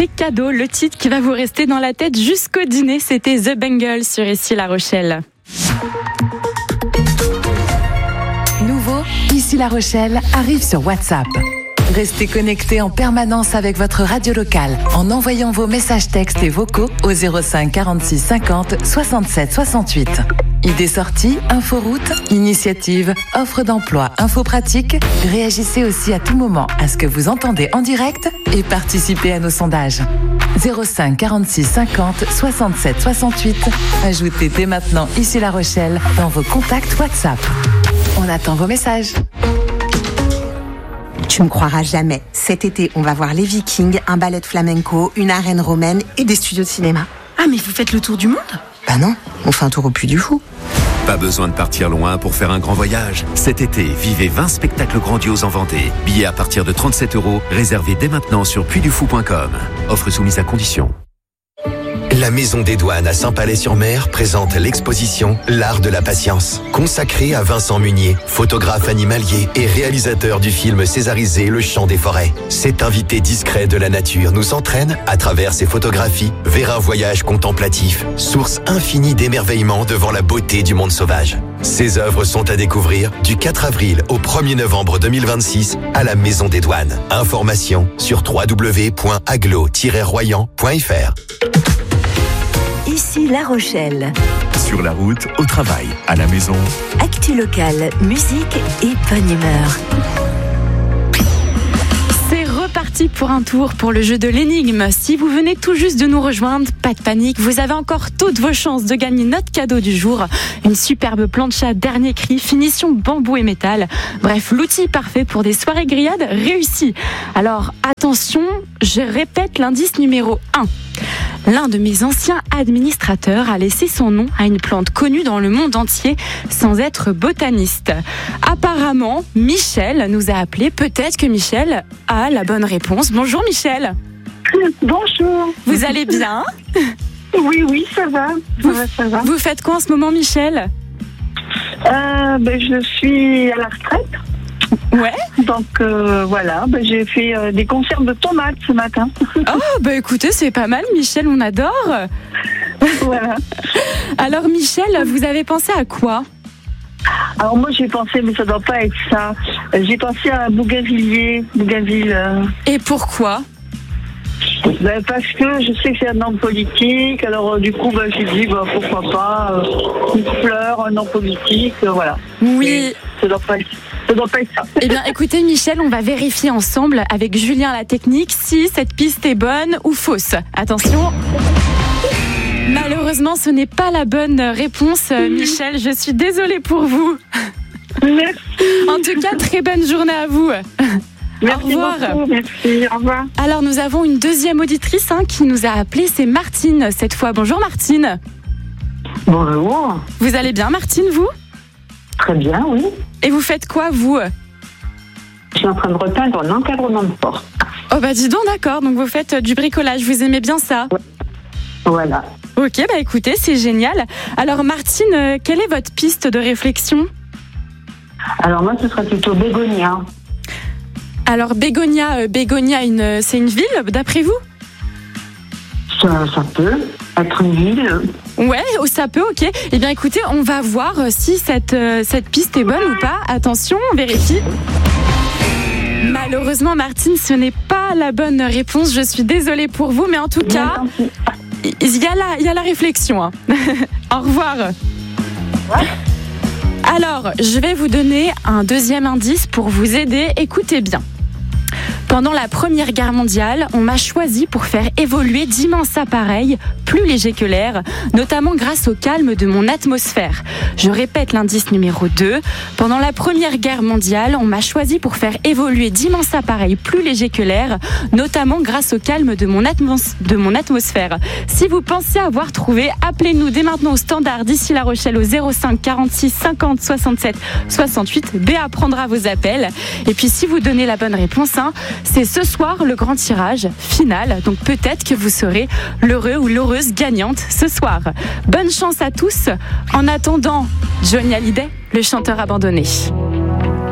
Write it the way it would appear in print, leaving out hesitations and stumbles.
des cadeaux. Le titre qui va vous rester dans la tête jusqu'au dîner, c'était The Bangles sur Ici La Rochelle. Nouveau, Ici La Rochelle arrive sur WhatsApp. Restez connectés en permanence avec votre radio locale en envoyant vos messages textes et vocaux au 05 46 50 67 68. Idées sorties, inforoute, initiatives, offres d'emploi, infos pratiques. Réagissez aussi à tout moment à ce que vous entendez en direct et participez à nos sondages. 05 46 50 67 68. Ajoutez dès maintenant Ici La Rochelle dans vos contacts WhatsApp. On attend vos messages. Tu me croiras jamais. Cet été, on va voir les Vikings, un ballet de flamenco, une arène romaine et des studios de cinéma. Ah, mais vous faites le tour du monde ? Bah non, on fait un tour au Puy du Fou. Pas besoin de partir loin pour faire un grand voyage. Cet été, vivez 20 spectacles grandioses en Vendée. Billets à partir de 37 €, réservés dès maintenant sur puydufou.com. Offre soumise à condition. La Maison des Douanes à Saint-Palais-sur-Mer présente l'exposition L'Art de la Patience, consacrée à Vincent Munier, photographe animalier et réalisateur du film césarisé Le Chant des Forêts. Cet invité discret de la nature nous entraîne, à travers ses photographies, vers un voyage contemplatif, source infinie d'émerveillement devant la beauté du monde sauvage. Ces œuvres sont à découvrir du 4 avril au 1er novembre 2026 à la Maison des Douanes. Informations sur www.aglo-royan.fr. Ici La Rochelle. Sur la route, au travail, à la maison. Actu locale, musique et bonne humeur. C'est reparti pour un tour pour le jeu de l'énigme. Si vous venez tout juste de nous rejoindre, pas de panique, vous avez encore toutes vos chances de gagner notre cadeau du jour. Une superbe plancha dernier cri, finition bambou et métal. Bref, l'outil parfait pour des soirées grillades réussies. Alors attention, je répète l'indice numéro 1. L'un de mes anciens administrateurs a laissé son nom à une plante connue dans le monde entier sans être botaniste. Apparemment, Michel nous a appelé. Peut-être que Michel a la bonne réponse. Bonjour Michel. Bonjour. Vous allez bien ? Oui, ça va. Ça va. Vous faites quoi en ce moment, Michel ? Je suis à la retraite. Ouais. Donc voilà, j'ai fait des conserves de tomates ce matin. Oh, écoutez, c'est pas mal, Michel, on adore. Voilà. Alors Michel, vous avez pensé à quoi ? Alors moi j'ai pensé, mais ça doit pas être ça. J'ai pensé à Bougainville. Et pourquoi ? Parce que je sais que c'est un homme politique, alors du coup j'ai dit pourquoi pas une fleur, un homme politique, voilà. Oui. Et ça doit pas être ça. Eh bien écoutez Michel, on va vérifier ensemble avec Julien la technique si cette piste est bonne ou fausse. Attention. Malheureusement ce n'est pas la bonne réponse, Michel, je suis désolée pour vous. Merci. En tout cas, très bonne journée à vous. Merci au revoir. Beaucoup, merci, au revoir. Alors nous avons une deuxième auditrice qui nous a appelé, c'est Martine cette fois. Bonjour Martine. Bonjour. Vous allez bien Martine, vous ? Très bien, oui. Et vous faites quoi vous ? Je suis en train de repeindre un encadrement de porte. Oh dis donc, d'accord, donc vous faites du bricolage, vous aimez bien ça ? Voilà. Ok, écoutez, c'est génial. Alors Martine, quelle est votre piste de réflexion ? Alors moi ce serait plutôt Bégonia. Alors Bégonia, c'est une ville d'après vous ? Ça peut être une ville. Ouais, ça peut, ok. Eh bien écoutez, on va voir si cette piste est bonne ou pas. Attention, on vérifie. Malheureusement Martine, ce n'est pas la bonne réponse. Je suis désolée pour vous, mais en tout cas, il y a la réflexion. Au revoir. Ouais. Alors, je vais vous donner un deuxième indice pour vous aider. Écoutez bien. Pendant la Première Guerre mondiale, on m'a choisi pour faire évoluer d'immenses appareils, plus légers que l'air, notamment grâce au calme de mon atmosphère. Je répète l'indice numéro 2. Pendant la Première Guerre mondiale, on m'a choisi pour faire évoluer d'immenses appareils, plus légers que l'air, notamment grâce au calme de mon atmosphère. Si vous pensez avoir trouvé, appelez-nous dès maintenant au standard d'Ici La Rochelle au 05 46 50 67 68. Béa prendra vos appels. Et puis si vous donnez la bonne réponse, c'est ce soir le grand tirage final. Donc peut-être que vous serez l'heureux ou l'heureuse gagnante ce soir. Bonne chance à tous. En attendant, Johnny Hallyday, le chanteur abandonné.